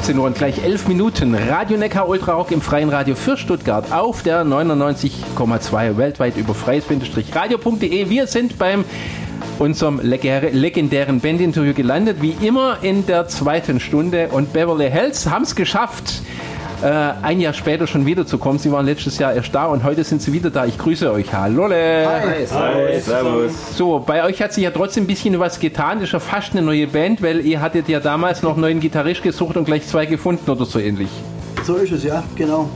16 Uhr und gleich 11 Minuten. Radio Neckar Ultra Rock im freien Radio für Stuttgart auf der 99,2 weltweit über freies-radio.de. Wir sind beim unserem legendären Bandinterview gelandet, wie immer in der zweiten Stunde. Und Beverly Hills haben es geschafft, ein Jahr später schon wiederzukommen. Sie waren letztes Jahr erst da und heute sind sie wieder da. Ich grüße euch. Hallole. Hi, servus. So, bei euch hat sich ja trotzdem ein bisschen was getan. Das ist ja fast eine neue Band, weil ihr hattet ja damals noch einen neuen Gitarrist gesucht und gleich 2 gefunden oder so ähnlich. So ist es, ja, genau.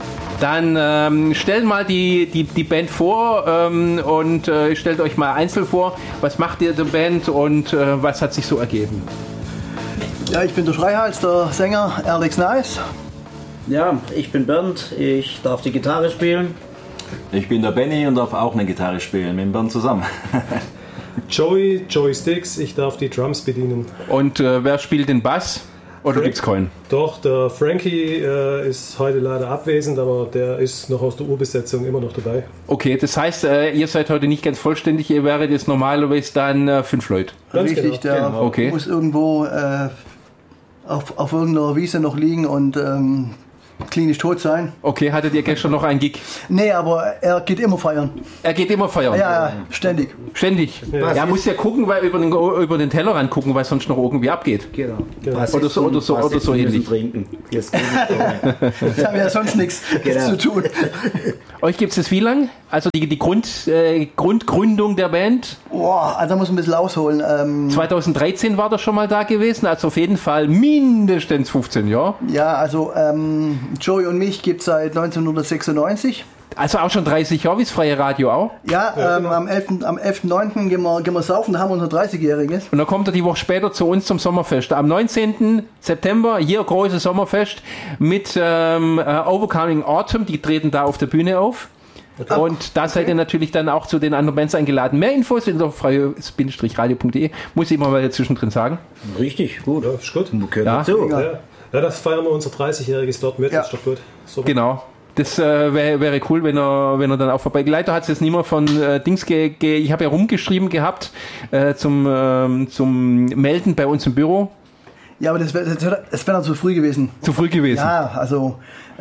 Dann stellt mal die Band vor und stellt euch mal einzeln vor. Was macht ihr der Band und was hat sich so ergeben? Ja, ich bin der Schreihals, der Sänger Alex Nice. Ja, ich bin Bernd, ich darf die Gitarre spielen. Ich bin der Benny und darf auch eine Gitarre spielen, mit dem Bernd zusammen. Joey Sticks, ich darf die Drums bedienen. Und wer spielt den Bass? Oder gibt's keinen? Doch, der Frankie ist heute leider abwesend, aber der ist noch aus der Urbesetzung immer noch dabei. Okay, das heißt, ihr seid heute nicht ganz vollständig, ihr wäret jetzt normalerweise dann 5 Leute. Ganz Richtig, genau. der Okay. muss irgendwo auf irgendeiner Wiese noch liegen und klinisch tot sein. Okay, hattet ihr gestern noch einen Gig? Nee, aber er geht immer feiern. Er geht immer feiern? Ja, ständig. Ständig? Ja, er muss ja gucken, weil über den Tellerrand gucken, weil sonst noch irgendwie abgeht. Genau. Oder so ähnlich. Trinken. Das haben ja sonst nichts zu tun. Euch gibt es wie lang? Also die Grundgründung der Band? Boah, also da muss man ein bisschen ausholen. 2013 war das schon mal da gewesen, also auf jeden Fall mindestens 15 Jahre. Ja, also Joey und mich gibt es seit 1996. Also auch schon 30 Jahre, wie das freie Radio auch. Ja, am 11.9. gehen wir saufen, da haben wir unser 30-Jähriges. Und dann kommt er die Woche später zu uns zum Sommerfest. Am 19. September, hier großes Sommerfest mit Overcoming Autumn, die treten da auf der Bühne auf. Okay. Und da seid ihr natürlich dann auch zu den anderen Bands eingeladen. Mehr Infos in der freie-radio.de, muss ich mal zwischendrin sagen. Richtig, gut. Ja, ist gut. Ja. Dazu. Ja, das feiern wir unser 30-Jähriges dort mit, das ist doch gut. Super. Genau. Das wäre cool, wenn er dann auch vorbei. Leider hat es jetzt niemand von Dings ich habe ja rumgeschrieben gehabt zum Melden bei uns im Büro. Ja, aber das wäre dann zu früh gewesen. Zu früh gewesen? Ja, also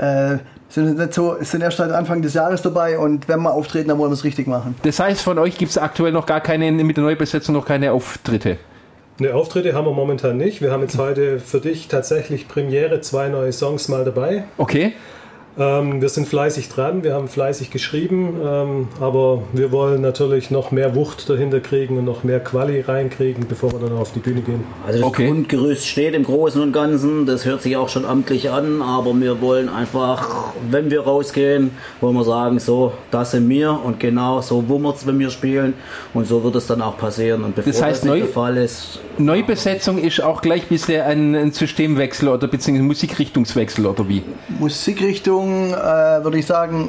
sind erst seit Anfang des Jahres dabei und wenn wir auftreten, dann wollen wir es richtig machen. Das heißt, von euch gibt es aktuell noch gar keine, mit der Neubesetzung noch keine Auftritte? Ne, Auftritte haben wir momentan nicht. Wir haben jetzt heute für dich tatsächlich Premiere, 2 neue Songs mal dabei. Okay. Wir sind fleißig dran, wir haben fleißig geschrieben, aber wir wollen natürlich noch mehr Wucht dahinter kriegen und noch mehr Quali reinkriegen, bevor wir dann auf die Bühne gehen. Also das Grundgerüst steht im Großen und Ganzen, das hört sich auch schon amtlich an, aber wir wollen einfach, wenn wir rausgehen, wollen wir sagen, so, das sind wir und genau so wummert's, wenn wir spielen und so wird es dann auch passieren. Und bevor das heißt, das nicht der Fall ist... Neubesetzung ist auch gleich bisher ein Systemwechsel oder beziehungsweise Musikrichtungswechsel oder wie? Musikrichtung würde ich sagen,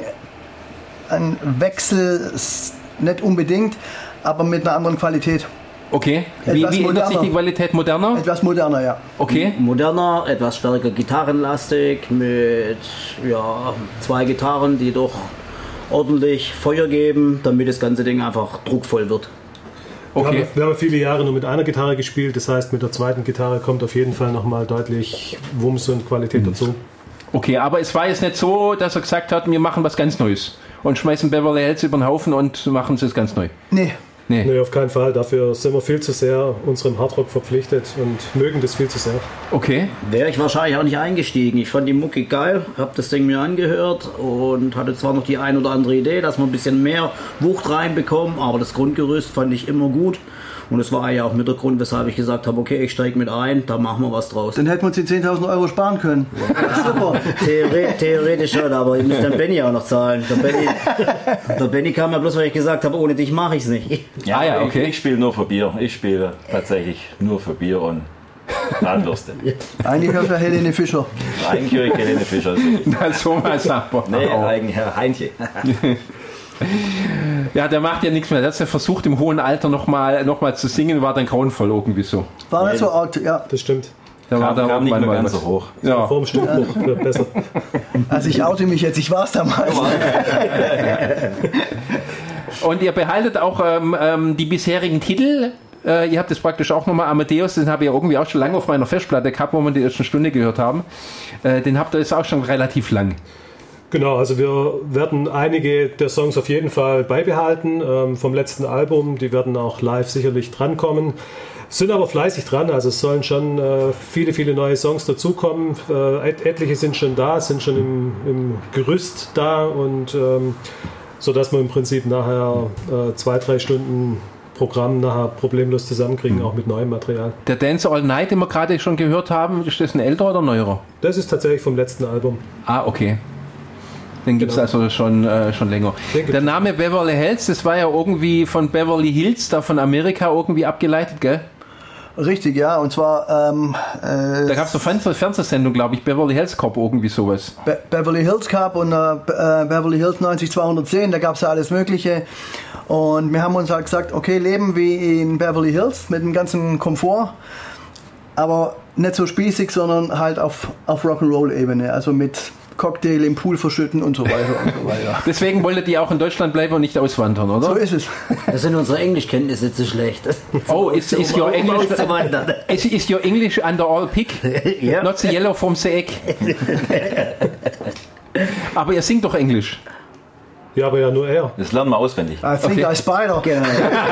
ein Wechsel nicht unbedingt, aber mit einer anderen Qualität. Okay, wie ändert sich die Qualität? Moderner? Etwas moderner, ja. Okay. Moderner, etwas stärker gitarrenlastig mit 2 Gitarren, die doch ordentlich Feuer geben, damit das ganze Ding einfach druckvoll wird. Okay. Wir haben viele Jahre nur mit einer Gitarre gespielt, das heißt mit der zweiten Gitarre kommt auf jeden Fall nochmal deutlich Wumms und Qualität dazu. Okay, aber es war jetzt nicht so, dass er gesagt hat, wir machen was ganz Neues und schmeißen Beverly Hills über den Haufen und machen es ganz neu. Nee, auf keinen Fall. Dafür sind wir viel zu sehr unserem Hardrock verpflichtet und mögen das viel zu sehr. Okay. Wäre ich wahrscheinlich auch nicht eingestiegen. Ich fand die Mucke geil, habe das Ding mir angehört und hatte zwar noch die ein oder andere Idee, dass wir ein bisschen mehr Wucht reinbekommen, aber das Grundgerüst fand ich immer gut. Und das war ja auch mit der Grund, weshalb ich gesagt habe, okay, ich steige mit ein, da machen wir was draus. Dann hätten wir uns die 10.000 Euro sparen können. Super. Theoretisch schon, aber ihr müsst den Benny auch noch zahlen. Der Benny kam ja bloß, weil ich gesagt habe, ohne dich mache ich es nicht. Ja, okay. Ich spiele nur für Bier. Ich spiele tatsächlich nur für Bier und Zahnbürste. Eigentlich hört er Helene Fischer. Eigentlich höre ich Helene Fischer. Na, so mal sagt Nee, eigentlich Herr Heinche. Ja, der macht ja nichts mehr. Der hat ja versucht, im hohen Alter noch mal zu singen, war dann grauenvoll irgendwie so. War nicht so arg, ja. Das stimmt. Da Kam nicht mehr ganz so hoch. Ja. Vor dem Stimmbruch wird besser. Also ich oute mich jetzt, ich war es damals. Und ihr behaltet auch die bisherigen Titel Ihr habt das praktisch auch nochmal, Amadeus, den habe ich ja irgendwie auch schon lange auf meiner Festplatte gehabt, wo wir die erste Stunde gehört haben. Den habt ihr jetzt auch schon relativ lang. Genau, also wir werden einige der Songs auf jeden Fall beibehalten vom letzten Album. Die werden auch live sicherlich drankommen. Sind aber fleißig dran, also es sollen schon viele neue Songs dazukommen. Etliche sind schon da, sind schon im Gerüst da und sodass wir im Prinzip nachher 2-3 Stunden Programm nachher problemlos zusammenkriegen, auch mit neuem Material. Der Dance All Night, den wir gerade schon gehört haben, ist das ein älterer oder neuerer? Das ist tatsächlich vom letzten Album. Ah, okay. Den gibt es also schon länger. Der Name Beverly Hills, das war ja irgendwie von Beverly Hills, da von Amerika irgendwie abgeleitet, gell? Richtig, ja, und zwar da gab es eine Fernsehsendung, glaube ich, Beverly Hills Cop, irgendwie sowas. Beverly Hills Cop und Beverly Hills 90210, da gab es ja alles Mögliche. Und wir haben uns halt gesagt, okay, leben wie in Beverly Hills mit dem ganzen Komfort, aber nicht so spießig, sondern halt auf Rock'n'Roll-Ebene, also mit Cocktail im Pool verschütten und so weiter und so weiter. Deswegen wolltet ihr auch in Deutschland bleiben und nicht auswandern, oder? So ist es. Da sind unsere Englischkenntnisse zu schlecht. Oh, is your English under all pick? Ja. Not the yellow from the egg. Aber ihr singt doch Englisch. Ja, aber ja nur er. Das lernen wir auswendig. I think I spider. Genau.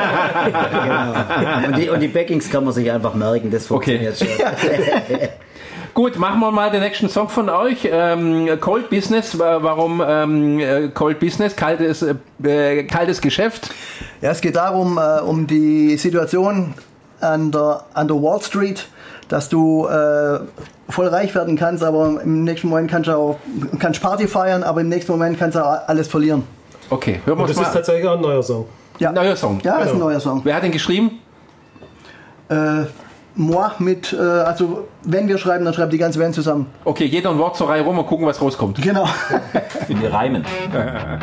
Und die Backings kann man sich einfach merken, das funktioniert schon. Gut, machen wir mal den nächsten Song von euch. Cold Business. Warum Cold Business? Kaltes Geschäft. Ja, es geht darum, um die Situation an der Wall Street, dass du voll reich werden kannst, aber im nächsten Moment kannst Party feiern, aber im nächsten Moment kannst du alles verlieren. Okay, hören wir Und uns das mal. ist tatsächlich auch ein neuer Song. Ja. Ein neuer Song. Ja, das ist ein neuer Song. Wer hat den geschrieben? Moi mit, also wenn wir schreiben, dann schreibt die ganze Band zusammen. Okay, jeder ein Wort zur Reihe rum und gucken, was rauskommt. Genau. Wir reimen.